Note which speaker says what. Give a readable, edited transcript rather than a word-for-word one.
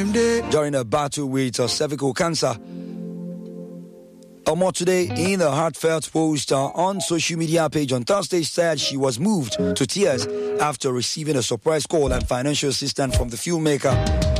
Speaker 1: during a battle with cervical cancer. Omo today, in a heartfelt post on social media page on Thursday, said she was moved to tears after receiving a surprise call and financial assistance from the filmmaker.